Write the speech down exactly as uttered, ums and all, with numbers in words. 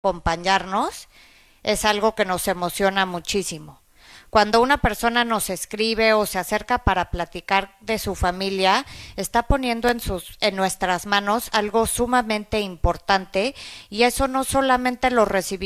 acompañarnos, es algo que nos emociona muchísimo. Cuando una persona nos escribe o se acerca para platicar de su familia, está poniendo en sus en nuestras manos algo sumamente importante y eso no solamente lo recibimos